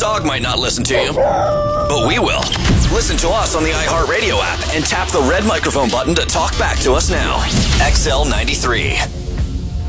dog might not listen to you, but we will. Listen to us on the iHeartRadio app and tap the red microphone button to talk back to us now. XL93.